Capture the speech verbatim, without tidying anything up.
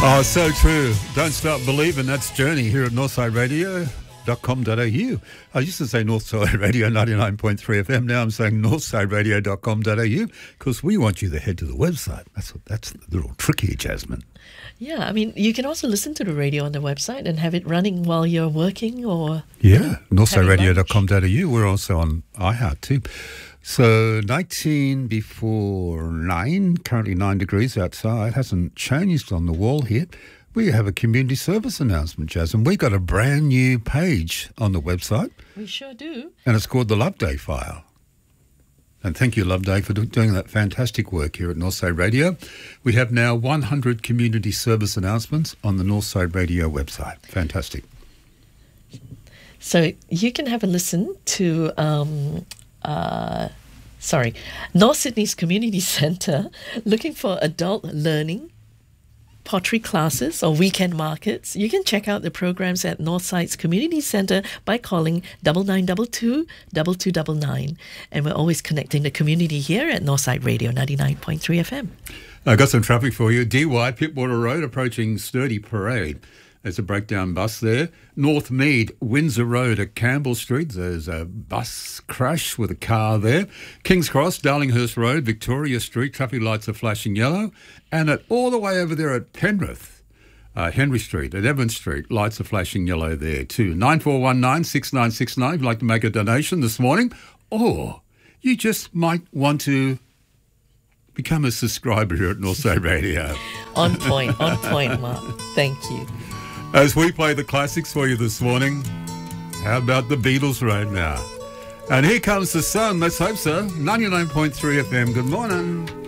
Oh, so true. Don't stop believing. That's Journey here at northside radio dot com dot a u. I used to say Northside Radio ninety-nine point three F M. Now I'm saying northside radio dot com dot a u because we want you to head to the website. That's what, that's a little tricky, Jasmine. Yeah, I mean, you can also listen to the radio on the website and have it running while you're working or... Yeah, northside radio dot com dot a u. We're also on iHeart too. So nineteen before nine, currently nine degrees outside, hasn't changed on the wall here. We have a community service announcement, Jasmine. We've got a brand new page on the website. We sure do. And it's called the Loveday File. And thank you, Loveday, for do- doing that fantastic work here at Northside Radio. We have now one hundred community service announcements on the Northside Radio website. Fantastic. So you can have a listen to... Um, Uh, sorry, North Sydney's Community Centre looking for adult learning, pottery classes or weekend markets. You can check out the programs at Northside's Community Centre by calling double nine double two double two double nine. And we're always connecting the community here at Northside Radio ninety-nine point three F M. I got some traffic for you. D Y, Pittwater Road, approaching Sturdy Parade. There's a breakdown bus there. North Mead, Windsor Road at Campbell Street. There's a bus crash with a car there. King's Cross, Darlinghurst Road, Victoria Street. Traffic lights are flashing yellow. And at, all the way over there at Penrith, uh, Henry Street, at Evans Street, lights are flashing yellow there too. nine four one nine, six nine six nine if you'd like to make a donation this morning. Or you just might want to become a subscriber here at Northside Radio. On point, on point, Mark. Thank you. As we play the classics for you this morning, how about the Beatles right now? And here comes the sun, let's hope so. ninety-nine point three F M, good morning.